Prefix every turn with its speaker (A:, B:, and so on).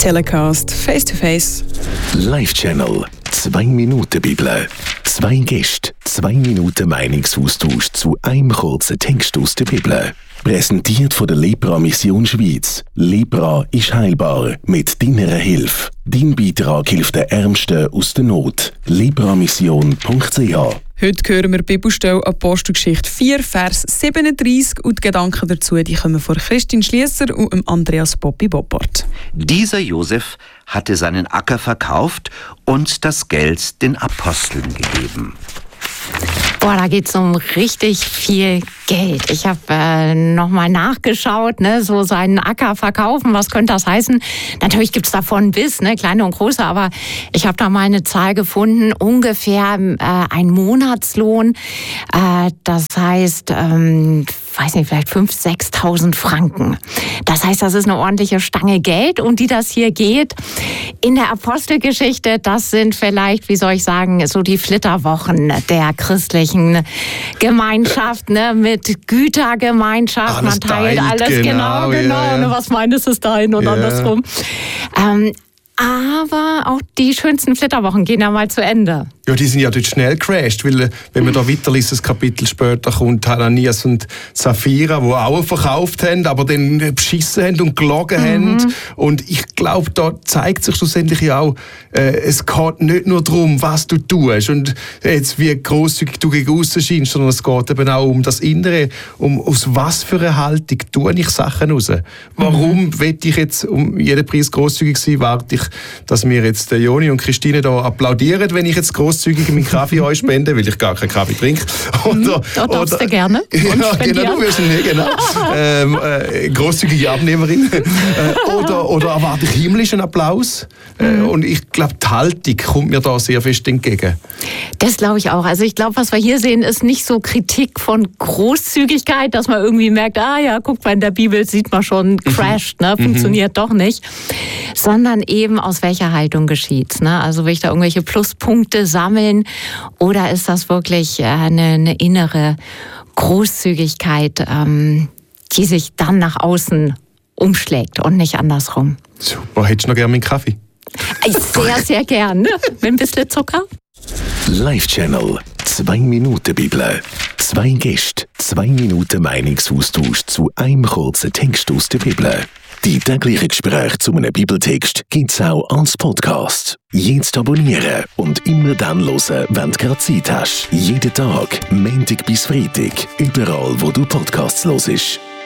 A: Telecast Face to Face.
B: Live-Channel 2 Minuten Bibel. 2 Gäste, 2 Minuten Meinungsaustausch zu einem kurzen Text aus der Bibel. Präsentiert von der Lepra Mission Schweiz. Lepra ist heilbar mit deiner Hilfe. Dein Beitrag hilft den Ärmsten aus der Not. lepramission.ch.
A: Heute hören wir die Bibelstelle Apostelgeschichte 4, Vers 37 und die Gedanken dazu die kommen von Christine Schliesser und Andreas Bobby Boppert.
C: Dieser Josef hatte seinen Acker verkauft und das Geld den Aposteln gegeben.
D: Boah, da geht's um richtig viel Geld. Ich habe nochmal nachgeschaut, so seinen Acker verkaufen, was könnte das heißen? Natürlich gibt's davon bis, kleine und große, aber ich habe da mal eine Zahl gefunden, ungefähr ein Monatslohn. Das heißt, weiß nicht, vielleicht 5.000, 6.000 Franken. Das heißt, das ist eine ordentliche Stange Geld, um die das hier geht. In der Apostelgeschichte, das sind vielleicht, wie soll ich sagen, so die Flitterwochen der christlichen Gemeinschaft, mit Gütergemeinschaft.
E: Alles
D: man teilt
E: teilt,
D: alles, genau.
E: Ja.
D: Was meintest du dahin und andersrum? Aber auch die schönsten Flitterwochen gehen ja mal zu Ende.
E: Ja, die sind ja dort schnell gecrashed, weil, wenn man da weiterliest, das Kapitel später kommt Hananias und Sapphira, die auch verkauft haben, aber dann beschissen haben und gelogen haben. Und ich glaube, da zeigt sich schlussendlich ja auch, es geht nicht nur darum, was du tust und jetzt wie grosszügig du gegen aussen scheinst, sondern es geht eben auch um das Innere, um aus was für eine Haltung tue ich Sachen raus. Warum will ich jetzt um jeden Preis grosszügig sein? Warte ich, dass mir jetzt Joni und Christine da applaudieren, wenn ich jetzt grosszügig meinen Kaffee euch spende, weil ich gar keinen Kaffee trinke.
D: Da darfst du gerne.
E: Ja, genau, du wirst nicht, genau. Grosszügige Abnehmerin. Oder erwarte ich himmlischen Applaus? Und ich glaube, die Haltung kommt mir da sehr fest entgegen.
D: Das glaube ich auch. Also ich glaube, was wir hier sehen, ist nicht so Kritik von Großzügigkeit, dass man irgendwie merkt, guck mal, in der Bibel sieht man schon, crasht, funktioniert doch nicht. Sondern eben, aus welcher Haltung geschieht's. Also will ich da irgendwelche Pluspunkte sammeln oder ist das wirklich eine innere Großzügigkeit, die sich dann nach außen umschlägt und nicht andersrum?
E: Super, hättest du noch gerne meinen Kaffee?
D: Sehr, sehr gern. Mit ein bisschen Zucker.
B: Live-Channel 2 Minuten Bibel. 2 Gäste, 2 Minuten Meinungsaustausch zu einem kurzen Text aus der Bibel. Die täglichen Gespräche zu einem Bibeltext gibt's auch als Podcast. Jetzt abonnieren und immer dann hören, wenn du gerade Zeit hast. Jeden Tag, Montag bis Freitag, überall wo du Podcasts hörst.